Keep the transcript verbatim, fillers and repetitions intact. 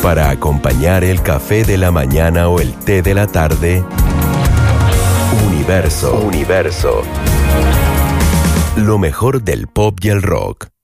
Para acompañar el café de la mañana o el té de la tarde, Universo, Universo. Lo mejor del pop y el rock.